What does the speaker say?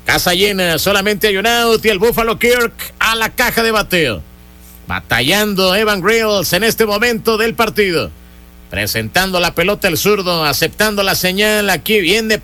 Casa llena, solamente hay un out y el Buffalo Kirk a la caja de bateo. Batallando Evan Grills en este momento del partido. Presentando la pelota el zurdo, aceptando la señal. Aquí viene